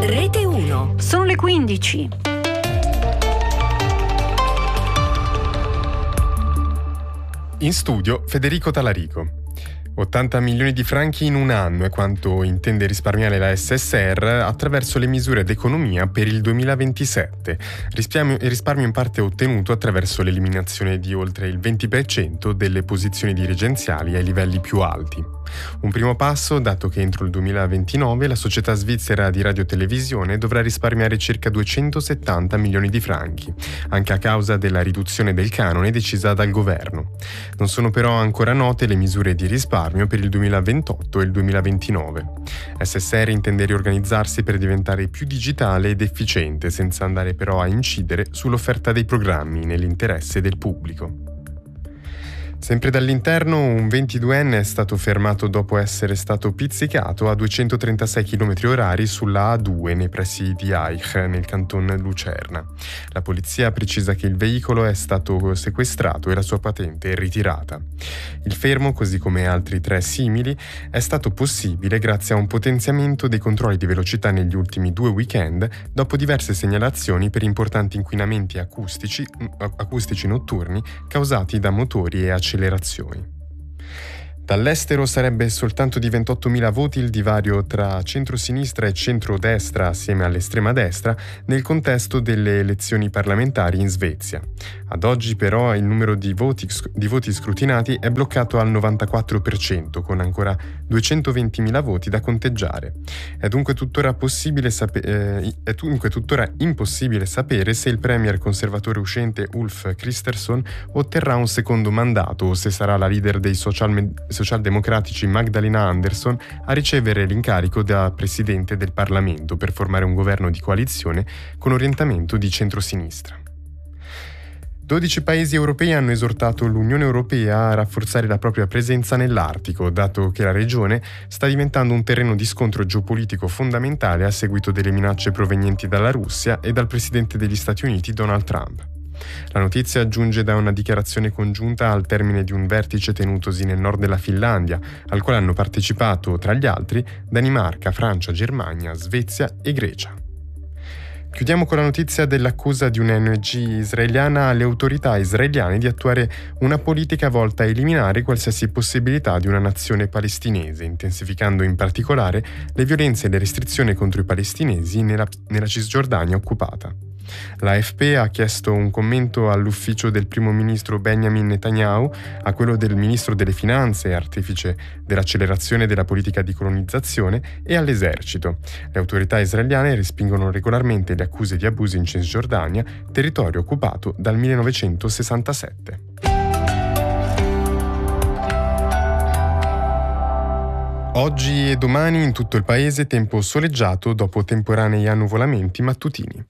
Rete 1. Sono le 15. In studio Federico Talarico. 80 milioni di franchi in un anno è quanto intende risparmiare la SSR attraverso le misure d'economia per il 2027. Risparmio in parte ottenuto attraverso l'eliminazione di oltre il 20% delle posizioni dirigenziali ai livelli più alti. Un primo passo, dato che entro il 2029 la società svizzera di radiotelevisione dovrà risparmiare circa 270 milioni di franchi, anche a causa della riduzione del canone decisa dal governo. Non sono però ancora note le misure di risparmio per il 2028 e il 2029. SSR intende riorganizzarsi per diventare più digitale ed efficiente, senza andare però a incidere sull'offerta dei programmi nell'interesse del pubblico. Sempre dall'interno, un 22enne è stato fermato dopo essere stato pizzicato a 236 km/h sulla A2 nei pressi di Aich, nel canton Lucerna. La polizia precisa che il veicolo è stato sequestrato e la sua patente ritirata. Il fermo, così come altri 3 simili, è stato possibile grazie a un potenziamento dei controlli di velocità negli ultimi 2 weekend, dopo diverse segnalazioni per importanti inquinamenti acustici notturni causati da motori e accelerazioni. Dall'estero sarebbe soltanto di 28.000 voti il divario tra centrosinistra e centrodestra assieme all'estrema destra nel contesto delle elezioni parlamentari in Svezia. Ad oggi però il numero di voti scrutinati è bloccato al 94%, con ancora 220.000 voti da conteggiare. È dunque tuttora impossibile sapere se il premier conservatore uscente Ulf otterrà un secondo mandato o se sarà la leader dei socialdemocratici Magdalena Andersson a ricevere l'incarico da presidente del Parlamento per formare un governo di coalizione con orientamento di centrosinistra. 12 paesi europei hanno esortato l'Unione Europea a rafforzare la propria presenza nell'Artico, dato che la regione sta diventando un terreno di scontro geopolitico fondamentale a seguito delle minacce provenienti dalla Russia e dal presidente degli Stati Uniti Donald Trump. La notizia giunge da una dichiarazione congiunta al termine di un vertice tenutosi nel nord della Finlandia, al quale hanno partecipato, tra gli altri, Danimarca, Francia, Germania, Svezia e Grecia. Chiudiamo con la notizia dell'accusa di un'ONG israeliana alle autorità israeliane di attuare una politica volta a eliminare qualsiasi possibilità di una nazione palestinese, intensificando in particolare le violenze e le restrizioni contro i palestinesi nella Cisgiordania occupata. L'AFP ha chiesto un commento all'ufficio del primo ministro Benjamin Netanyahu, a quello del ministro delle finanze, artefice dell'accelerazione della politica di colonizzazione, e all'esercito. Le autorità israeliane respingono regolarmente le accuse di abusi in Cisgiordania, territorio occupato dal 1967. Oggi e domani in tutto il paese tempo soleggiato dopo temporanei annuvolamenti mattutini.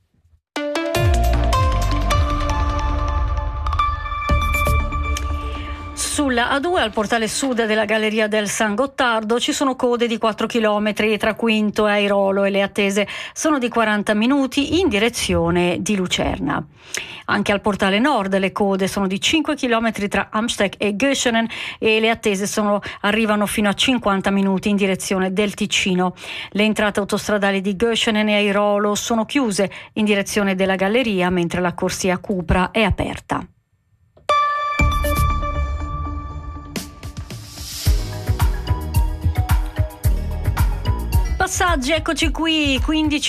Sulla A2 al portale sud della Galleria del San Gottardo ci sono code di 4 km tra Quinto e Airolo e le attese sono di 40 minuti in direzione di Lucerna. Anche al portale nord le code sono di 5 km tra Amsteg e Göschenen e le attese arrivano fino a 50 minuti in direzione del Ticino. Le entrate autostradali di Göschenen e Airolo sono chiuse in direzione della Galleria, mentre la corsia Cupra è aperta. Passaggi, eccoci qui,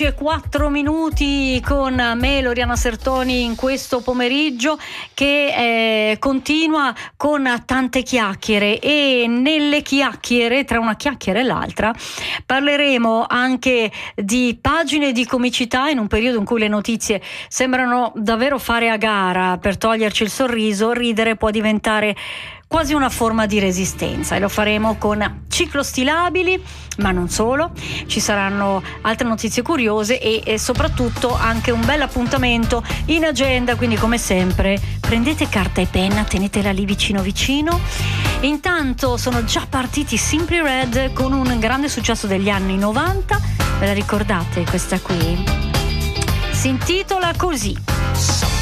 15:04 con me, Loriana Sertoni, in questo pomeriggio che continua con tante chiacchiere, e nelle chiacchiere, tra una chiacchiera e l'altra, parleremo anche di pagine di comicità in un periodo in cui le notizie sembrano davvero fare a gara per toglierci il sorriso. Ridere può diventare quasi una forma di resistenza, e lo faremo con ciclostilabili, ma non solo. Ci saranno altre notizie curiose e soprattutto anche un bel appuntamento in agenda, quindi come sempre prendete carta e penna, tenetela lì vicino. Intanto sono già partiti Simply Red con un grande successo degli anni 90, ve la ricordate questa qui? Si intitola così.